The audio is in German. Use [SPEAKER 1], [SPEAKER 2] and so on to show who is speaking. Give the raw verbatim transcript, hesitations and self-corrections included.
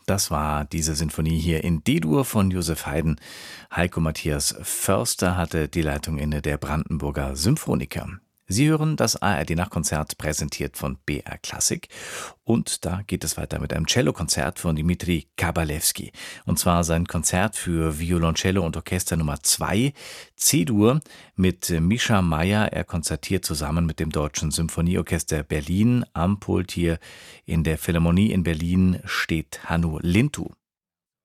[SPEAKER 1] Das war diese Sinfonie hier in D-Dur von Joseph Haydn. Heiko Matthias Förster hatte die Leitung inne, der Brandenburger Symphoniker. Sie hören das A R D-Nachtkonzert, präsentiert von B R Klassik. Und da geht es weiter mit einem Cellokonzert von Dmitri Kabalewski. Und zwar sein Konzert für Violoncello und Orchester Nummer zwei, C-Dur, mit Mischa Meyer. Er konzertiert zusammen mit dem Deutschen Symphonieorchester Berlin. Am Pult hier in der Philharmonie in Berlin steht Hannu Lintu.